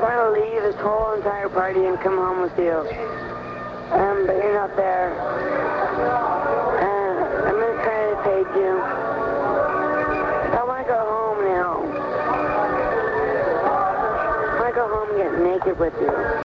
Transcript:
going to leave this whole entire party and come home with you. But you're not there. I'm going to try to take you. I want to go home now. I want to go home and get naked with you.